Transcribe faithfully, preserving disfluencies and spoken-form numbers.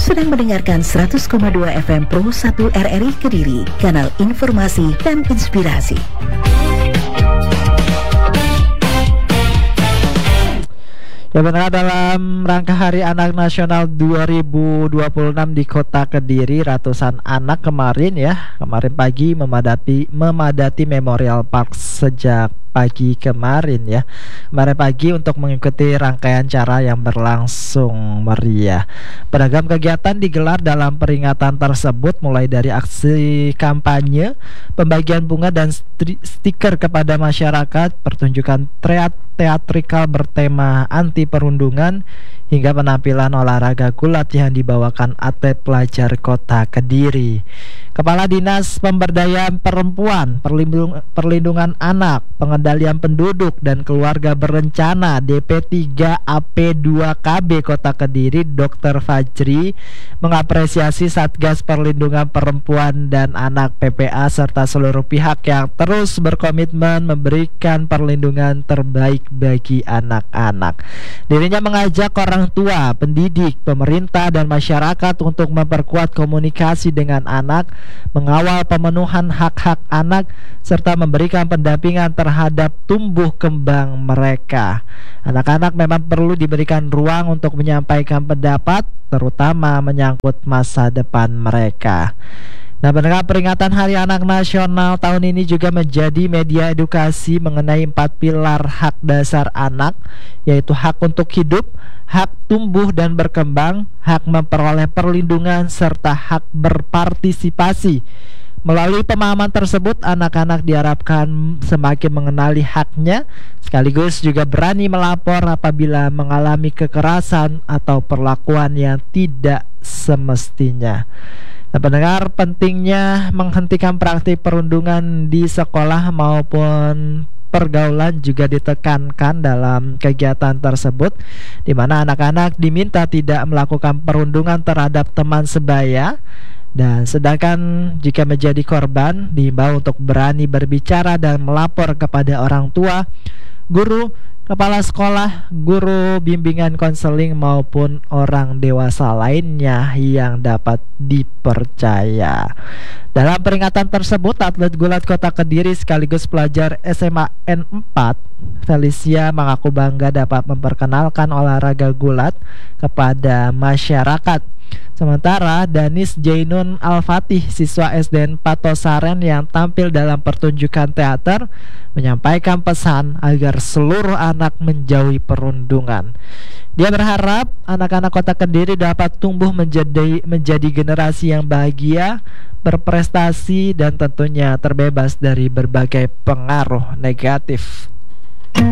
sedang mendengarkan seratus koma dua F M Pro satu R R I Kediri, kanal informasi dan inspirasi. Ya benar, dalam rangka Hari Anak Nasional dua ribu dua puluh enam di Kota Kediri, ratusan anak kemarin ya, kemarin pagi memadati memadati Memorial Park sejak pagi kemarin ya. Kemarin pagi untuk mengikuti rangkaian acara yang berlangsung meriah. Beragam kegiatan digelar dalam peringatan tersebut, mulai dari aksi kampanye, pembagian bunga dan stiker kepada masyarakat, pertunjukan teatrikal bertema anti perundungan, hingga penampilan olahraga gulat yang dibawakan atlet pelajar Kota Kediri. Kepala Dinas Pemberdayaan Perempuan, Perlindung, Perlindungan Anak, Pengendalian Penduduk dan Keluarga Berencana D P tiga A P dua K B Kota Kediri, Dokter Fajri, mengapresiasi Satgas Perlindungan Perempuan dan Anak P P A serta seluruh pihak yang terus berkomitmen memberikan perlindungan terbaik bagi anak-anak. Dirinya mengajak orang tua, pendidik, pemerintah dan masyarakat untuk memperkuat komunikasi dengan anak, mengawal pemenuhan hak-hak anak, serta memberikan pendampingan terhadap tumbuh kembang mereka. Anak-anak memang perlu diberikan ruang untuk menyampaikan pendapat, terutama menyangkut masa depan mereka. Nah, pendengar, peringatan Hari Anak Nasional tahun ini juga menjadi media edukasi mengenai empat pilar hak dasar anak, yaitu hak untuk hidup, hak tumbuh dan berkembang, hak memperoleh perlindungan, serta hak berpartisipasi. Melalui pemahaman tersebut, anak-anak diharapkan semakin mengenali haknya, sekaligus juga berani melapor apabila mengalami kekerasan atau perlakuan yang tidak semestinya. Nah, pendengar, pentingnya menghentikan praktik perundungan di sekolah maupun pergaulan juga ditekankan dalam kegiatan tersebut, di mana anak-anak diminta tidak melakukan perundungan terhadap teman sebaya, dan sedangkan jika menjadi korban diimbau untuk berani berbicara dan melapor kepada orang tua, guru, kepala sekolah, guru bimbingan konseling maupun orang dewasa lainnya yang dapat dipercaya. Dalam peringatan tersebut, atlet gulat Kota Kediri sekaligus pelajar S M A N empat, Felicia, mengaku bangga dapat memperkenalkan olahraga gulat kepada masyarakat. Sementara Danis Jainun Al-Fatih, siswa S D N Patosaren yang tampil dalam pertunjukan teater, menyampaikan pesan agar seluruh anak menjauhi perundungan. Dia berharap anak-anak Kota Kediri dapat tumbuh menjadi menjadi generasi yang bahagia, berprestasi, dan tentunya terbebas dari berbagai pengaruh negatif.